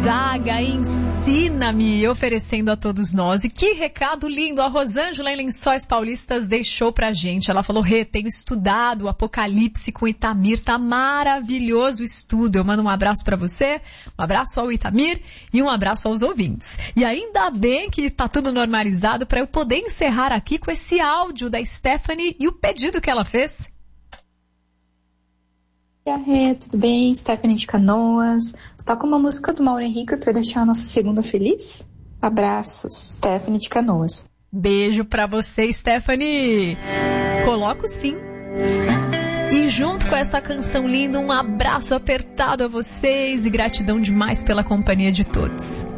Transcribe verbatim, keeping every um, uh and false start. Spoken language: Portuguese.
Gonzaga, ensina-me, oferecendo a todos nós. E que recado lindo a Rosângela em Lençóis Paulistas deixou pra gente. Ela falou: Rê, tenho estudado o Apocalipse com Itamir, tá maravilhoso o estudo. Eu mando um abraço pra você, um abraço ao Itamir e um abraço aos ouvintes. E ainda bem que tá tudo normalizado pra eu poder encerrar aqui com esse áudio da Stephanie e o pedido que ela fez. E aí, tudo bem? Stephanie de Canoas. Toca uma música do Mauro Henrique para deixar a nossa segunda feliz? Abraços, Stephanie de Canoas. Beijo pra você, Stephanie. Coloco sim. E junto com essa canção linda, um abraço apertado a vocês e gratidão demais pela companhia de todos.